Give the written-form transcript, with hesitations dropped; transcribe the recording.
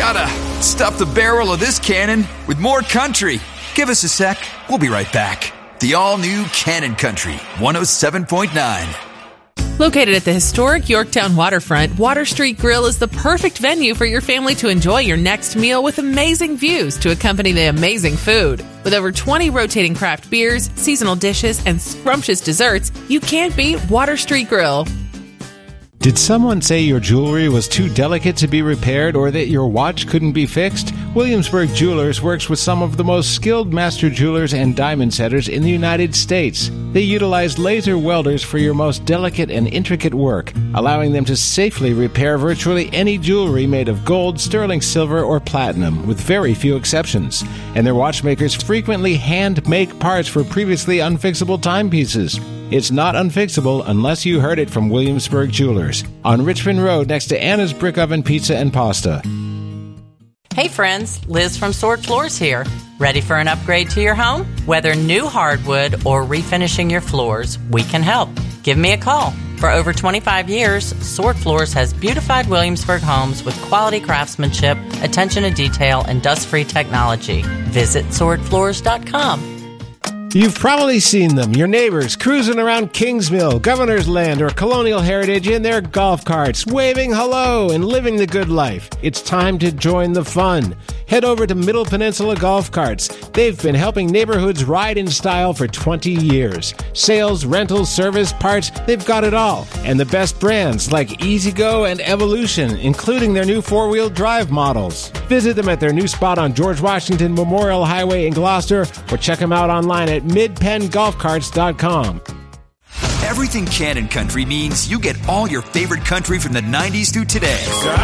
gotta stuff the barrel of this cannon with more country. Give us a sec. We'll be right back. The all-new Cannon Country 107.9. Located at the historic Yorktown waterfront, Water Street Grill is the perfect venue for your family to enjoy your next meal with amazing views to accompany the amazing food. With over 20 rotating craft beers, seasonal dishes, and scrumptious desserts, you can't beat Water Street Grill. Did someone say your jewelry was too delicate to be repaired or that your watch couldn't be fixed? Williamsburg Jewelers works with some of the most skilled master jewelers and diamond setters in the United States. They utilize laser welders for your most delicate and intricate work, allowing them to safely repair virtually any jewelry made of gold, sterling silver, or platinum, with very few exceptions. And their watchmakers frequently hand-make parts for previously unfixable timepieces. It's not unfixable unless you heard it from Williamsburg Jewelers on Richmond Road next to Anna's Brick Oven Pizza and Pasta. Hey friends, Liz from Sword Floors here. Ready for an upgrade to your home? Whether new hardwood or refinishing your floors, we can help. Give me a call. For over 25 years, Sword Floors has beautified Williamsburg homes with quality craftsmanship, attention to detail, and dust-free technology. Visit swordfloors.com. You've probably seen them, your neighbors, cruising around Kingsmill, Governor's Land, or Colonial Heritage in their golf carts, waving hello and living the good life. It's time to join the fun. Head over to Middle Peninsula Golf Carts. They've been helping neighborhoods ride in style for 20 years. Sales, rentals, service, parts, they've got it all. And the best brands like E-Z-GO and Evolution, including their new four-wheel drive models. Visit them at their new spot on George Washington Memorial Highway in Gloucester, or check them out online at midpengolfcarts.com. Everything Cannon Country means you get all your favorite country from the 90s through today.